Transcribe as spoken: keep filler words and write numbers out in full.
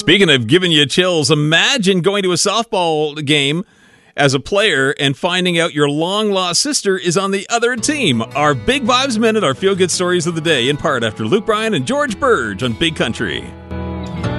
Speaking of giving you chills, imagine going to a softball game as a player and finding out your long-lost sister is on the other team. Our Big Vibes Minute, our feel-good stories of the day, in part after Luke Bryan and George Burge on Big Country.